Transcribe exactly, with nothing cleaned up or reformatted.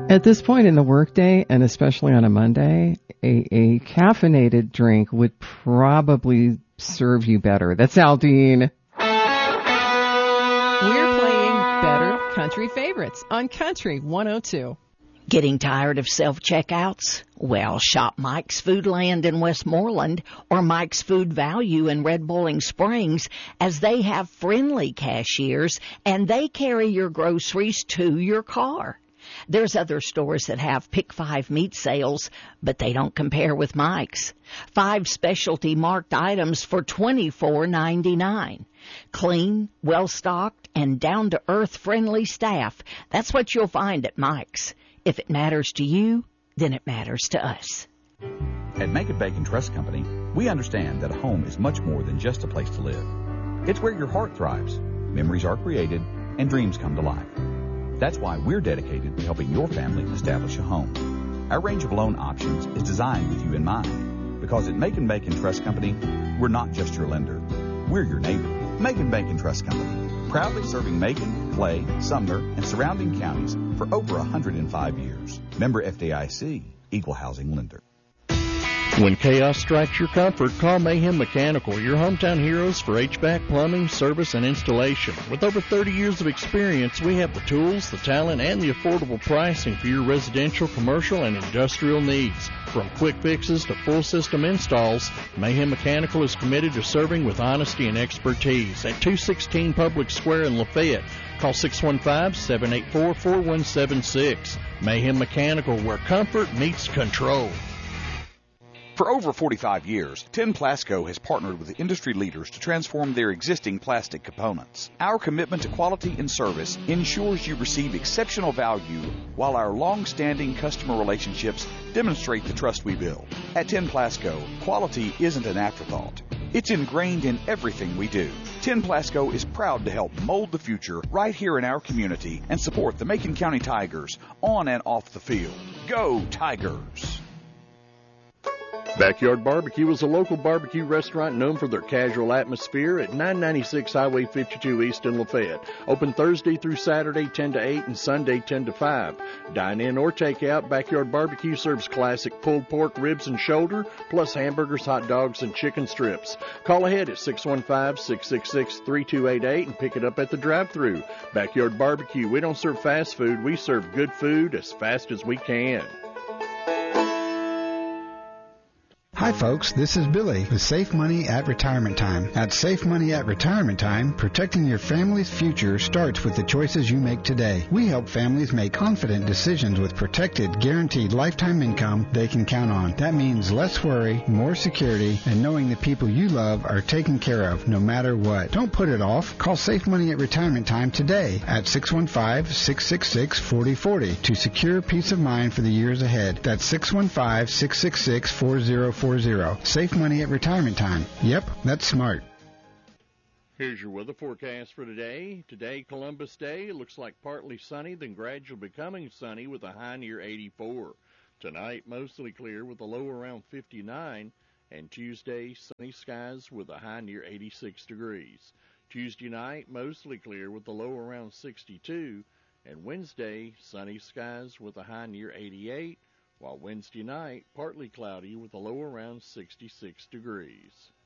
At this point in the workday, and especially on a Monday, a, a caffeinated drink would probably serve you better. That's Aldine. We're playing Better Country Favorites on Country one oh two. Getting tired of self-checkouts? Well, shop Mike's Foodland in Westmoreland or Mike's Food Value in Red Bowling Springs, as they have friendly cashiers and they carry your groceries to your car. There's other stores that have Pick Five meat sales, but they don't compare with Mike's. Five specialty marked items for twenty-four ninety-nine. Clean, well-stocked, and down-to-earth friendly staff. That's what you'll find at Mike's. If it matters to you, then it matters to us. At Macon Bacon Trust Company, we understand that a home is much more than just a place to live. It's where your heart thrives, memories are created, and dreams come to life. That's why we're dedicated to helping your family establish a home. Our range of loan options is designed with you in mind, because at Macon Bacon Trust Company, we're not just your lender. We're your neighbor. Macon Bacon Trust Company, proudly serving Macon, Clay, Sumner, and surrounding counties for over one hundred five years. Member F D I C, Equal Housing Lender. When chaos strikes your comfort, call Mayhem Mechanical, your hometown heroes for H V A C, plumbing, service, and installation. With over thirty years of experience, we have the tools, the talent, and the affordable pricing for your residential, commercial, and industrial needs. From quick fixes to full system installs, Mayhem Mechanical is committed to serving with honesty and expertise. At two sixteen Public Square in Lafayette, call six one five, seven eight four, four one seven six. Mayhem Mechanical, where comfort meets control. For over forty-five years, Ten Plasco has partnered with industry leaders to transform their existing plastic components. Our commitment to quality and service ensures you receive exceptional value, while our long-standing customer relationships demonstrate the trust we build. At Ten Plasco, quality isn't an afterthought. It's ingrained in everything we do. Ten Plasco is proud to help mold the future right here in our community and support the Macon County Tigers on and off the field. Go Tigers! Backyard Barbecue is a local barbecue restaurant known for their casual atmosphere at nine ninety-six Highway fifty-two East in Lafayette. Open Thursday through Saturday ten to eight and Sunday ten to five. Dine in or take out, Backyard Barbecue serves classic pulled pork, ribs, and shoulder, plus hamburgers, hot dogs, and chicken strips. Call ahead at six one five, six six six, three two eight eight and pick it up at the drive-thru. Backyard Barbecue, we don't serve fast food, we serve good food as fast as we can. Hi folks, this is Billy with Safe Money at Retirement Time. At Safe Money at Retirement Time, protecting your family's future starts with the choices you make today. We help families make confident decisions with protected, guaranteed lifetime income they can count on. That means less worry, more security, and knowing the people you love are taken care of no matter what. Don't put it off. Call Safe Money at Retirement Time today at six one five, six six six, four zero four zero to secure peace of mind for the years ahead. That's six one five, six six six, four zero four zero. Safe Money at Retirement Time. Yep, that's smart. Here's your weather forecast for today. Today, Columbus Day, looks like partly sunny, then gradually becoming sunny with a high near eighty-four. Tonight, mostly clear with a low around fifty-nine. And Tuesday, sunny skies with a high near eighty-six degrees. Tuesday night, mostly clear with a low around sixty-two. And Wednesday, sunny skies with a high near eighty-eight. While Wednesday night, partly cloudy with a low around sixty-six degrees.